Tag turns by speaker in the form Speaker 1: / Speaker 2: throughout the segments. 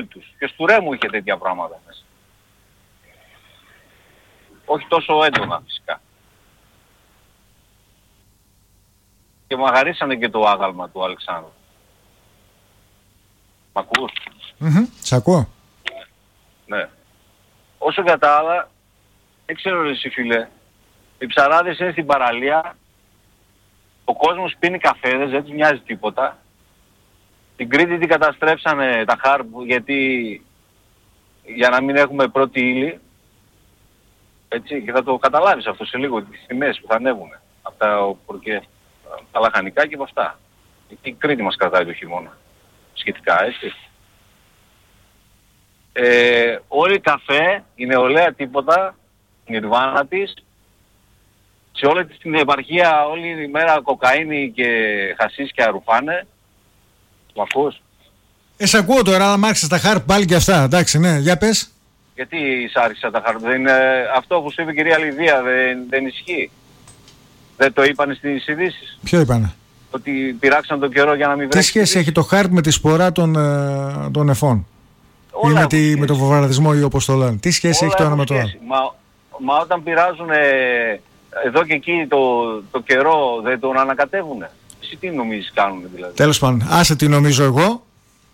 Speaker 1: τους. Και στο Ρέμου είχε τέτοια πράγματα μέσα. Όχι τόσο έντονα φυσικά. Και μαγαρίσανε και το άγαλμα του Αλεξάνδρου. Μ' ακούς?
Speaker 2: Σ' ακούω.
Speaker 1: Ναι. Όσο για τα άλλα, δεν ξέρω εσύ φίλε. Οι ψαράδες είναι στην παραλία. Ο κόσμος πίνει καφέδες, δεν τους μοιάζει τίποτα. Την Κρήτη την καταστρέψανε τα Χάρπ γιατί για να μην έχουμε πρώτη ύλη. Έτσι, και θα το καταλάβεις αυτό σε λίγο, τις τιμές που θα ανέβουν. Από τα λαχανικά και από αυτά. Η Κρήτη μας κρατάει το χειμώνα. Σχετικά, έτσι. Όλη η καφέ, η νεολαία τίποτα, η νιρβάνα της. Σε όλη την επαρχία όλη η μέρα κοκαίνη και χασίσκια ρουφάνε. Μ' ακούς?
Speaker 2: Σ' ακούω τώρα, αλλά μ' άρχισες τα Χάρπ πάλι και αυτά. Εντάξει, ναι, για πες.
Speaker 1: Γιατί σ' άρχισα τα Χάρπ? Αυτό που σου είπε η κυρία Λιδία δεν ισχύει. Δεν το είπανε στις ειδήσεις?
Speaker 2: Ποιο είπανε?
Speaker 1: Ότι πειράξαν τον καιρό για να μην βρέξει.
Speaker 2: Τι σχέση έχει το Χάρπ με τη σπορά των νεφών?
Speaker 1: Όλα
Speaker 2: ή με το βομβαρδισμό ή όπως το λένε? Τι σχέση έχει το ένα με το άλλο?
Speaker 1: Μα όταν πειράζουν εδώ και εκεί το καιρό δεν τον ανακατεύουνε. Εσύ τι νομίζεις κάνουν δηλαδή?
Speaker 2: Τέλος πάντων, άσε τι νομίζω εγώ.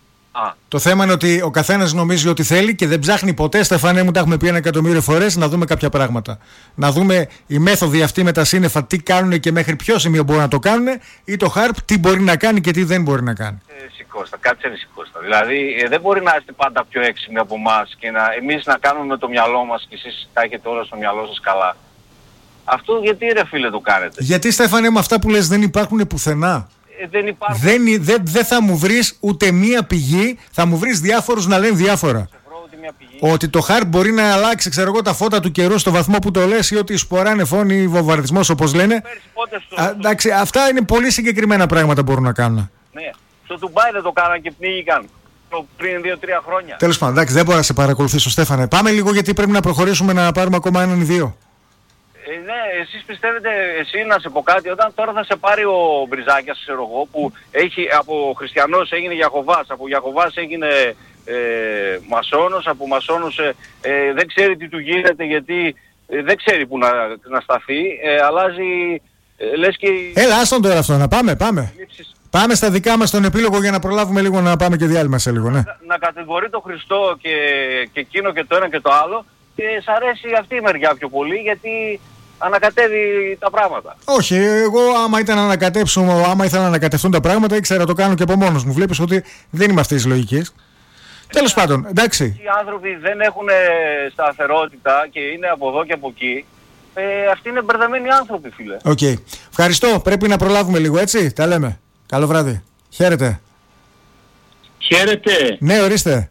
Speaker 2: Το θέμα είναι ότι ο καθένας νομίζει ότι θέλει και δεν ψάχνει ποτέ, Στεφανέ μου, τα έχουμε πει 1.000.000 φορές, να δούμε κάποια πράγματα. Να δούμε οι μέθοδοι αυτοί με τα σύννεφα τι κάνουν και μέχρι ποιο σημείο μπορούν να το κάνουν, ή το Χάρπ τι μπορεί να κάνει και τι δεν μπορεί να κάνει.
Speaker 1: Σηκώστα, κάτσε σηκώστα. Δηλαδή δεν μπορεί να είστε πάντα πιο έξυπνοι από εμάς και εμείς να κάνουμε με το μυαλό μας και εσείς τα έχετε όλα στο μυαλό σας καλά. Αυτό γιατί ρε φίλε το κάνετε? Γιατί
Speaker 2: Στέφανε με αυτά που λες δεν υπάρχουν πουθενά.
Speaker 1: Δεν υπάρχουν.
Speaker 2: Δεν θα μου βρεις ούτε μία πηγή, θα μου βρεις διάφορους να λένε διάφορα. Ότι το Χάρπ μπορεί να αλλάξει, ξέρω εγώ, τα φώτα του καιρού στο βαθμό που το λες, ή ότι η σπορά νεφών ή βομβαρδισμός όπως λένε. Εντάξει, αυτά είναι πολύ συγκεκριμένα πράγματα που μπορούν να κάνουν.
Speaker 1: Ναι. Στο Ντουμπάι δεν το κάναν και πνίγηκαν πριν 2-3 χρόνια.
Speaker 2: Τέλος πάντων, εντάξει, δεν μπορώ να σε παρακολουθήσω, Στέφανε. Πάμε λίγο γιατί πρέπει να προχωρήσουμε να πάρουμε ακόμα έναν ή δύο.
Speaker 1: Ναι, εσείς πιστεύετε, εσύ να σε πω κάτι, όταν τώρα θα σε πάρει ο Μπριζάκιας, ξέρω εγώ, που από χριστιανός έγινε Γιαχωβάς, από Γιαχωβάς έγινε μασόνος, από μασόνος δεν ξέρει τι του γίνεται γιατί δεν ξέρει που να σταθεί, αλλάζει, λες και...
Speaker 2: Έλα, άστον τώρα αυτό, να πάμε. Πάμε στα δικά μας τον επίλογο για να προλάβουμε λίγο να πάμε και διάλειμμα σε λίγο, ναι.
Speaker 1: Να κατηγορεί το Χριστό και εκείνο και το ένα και το άλλο και σ' αρέσει αυτή η μεριά πιο πολύ γιατί ανακατεύει τα πράγματα.
Speaker 2: Όχι, εγώ άμα ήθελα να ανακατευτούν τα πράγματα ήξερα το κάνω και από μόνος μου. Βλέπεις ότι δεν είμαι αυτής της λογικής. Τέλος πάντων, εντάξει.
Speaker 1: Οι άνθρωποι δεν έχουν σταθερότητα και είναι από εδώ και από εκεί. Αυτοί είναι μπερδεμένοι άνθρωποι, φίλε.
Speaker 2: Οκ. Ευχαριστώ. Πρέπει να προλάβουμε λίγο, έτσι. Τα λέμε. Καλό βράδυ. Χαίρετε.
Speaker 3: Χαίρετε.
Speaker 2: Ναι, ορίστε.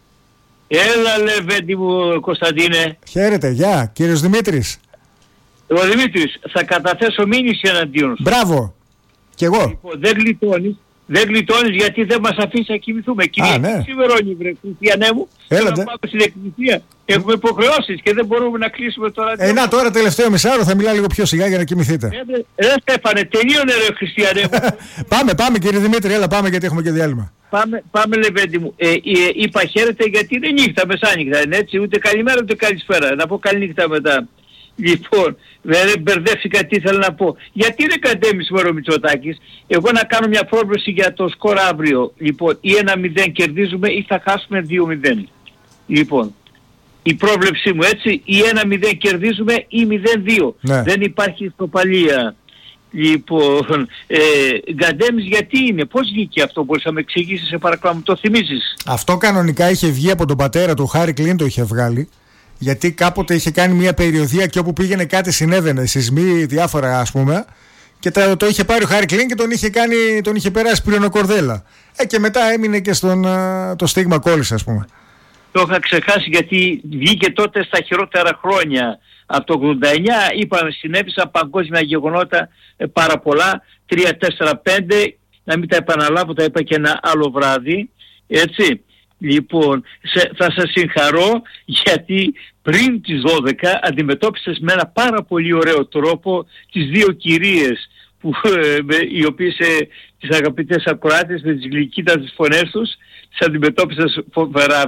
Speaker 3: Έλα Λεβέντη μου, Κωνσταντίνε.
Speaker 2: Χαίρετε, γεια. Κύριος Δημήτρης.
Speaker 3: Ο Δημήτρης, θα καταθέσω μήνυση εναντίον σου.
Speaker 2: Μπράβο. Κι εγώ.
Speaker 3: Λοιπόν, δεν γλιτώνεις γιατί δεν μας αφήσει να κοιμηθούμε.
Speaker 2: Ναι.
Speaker 3: Σημερώνει βρε Χριστιανέ μου.
Speaker 2: Έλατε.
Speaker 3: Να πάμε στην εκκλησία. Έχουμε υποχρεώσεις και δεν μπορούμε να κλείσουμε τώρα.
Speaker 2: Να τώρα τελευταίο μισάωρο θα μιλάω λίγο πιο σιγά για να κοιμηθείτε.
Speaker 3: Στέφανε, τελείωνε ρε Χριστιανέ μου.
Speaker 2: Πάμε κύριε Δημήτρη, έλα πάμε γιατί έχουμε και διάλειμμα.
Speaker 3: Πάμε Λεβέντη μου. Είπα χαίρετε γιατί δεν νύχτα μεσάνυχτα, έτσι, ούτε καλημέρα ούτε καλησπέρα. Να πω καλή νύχτα μετά. Λοιπόν, δεν μπερδεύτηκα τι ήθελα να πω. Γιατί δεν κατέμεις μωρό Μητσοτάκης? Εγώ να κάνω μια πρόβλεψη για το σκορ αύριο. Λοιπόν, ή 1-0 κερδίζουμε ή θα χάσουμε 2-0. Λοιπόν, η πρόβλεψή μου έτσι, ή 1-0 κερδίζουμε ή 0-2.
Speaker 2: Ναι.
Speaker 3: Δεν υπάρχει ισοπαλία. Λοιπόν, Γκαντέμις γιατί είναι, πώς βγήκε αυτό, μπορείς να με εξηγήσεις, σε παρακαλώ, μου το θυμίζεις?
Speaker 2: Αυτό κανονικά είχε βγει από τον πατέρα του, Χάρη Κλίν το είχε βγάλει. Γιατί κάποτε είχε κάνει μια περιοδία και όπου πήγαινε κάτι συνέβαινε, σεισμοί διάφορα ας πούμε, και το είχε πάρει ο Χάρη Κλίν και τον είχε περάσει Κορδέλα. Και μετά έμεινε και το στίγμα κόλλησε ας πούμε.
Speaker 3: Το είχα ξεχάσει γιατί βγήκε τότε στα χειρότερα χρόνια. Από το 89 είπαμε συνέβησαν παγκόσμια γεγονότα πάρα πολλά, 3, 4, 5, να μην τα επαναλάβω, τα είπα και ένα άλλο βράδυ, έτσι. Λοιπόν, θα σας συγχαρώ γιατί πριν τις 12 αντιμετώπισες με ένα πάρα πολύ ωραίο τρόπο τις δύο κυρίες οι οποίες τις αγαπητές ακροάτες με τις γλυκύτατες φωνές τους τις αντιμετώπισες φοβερά.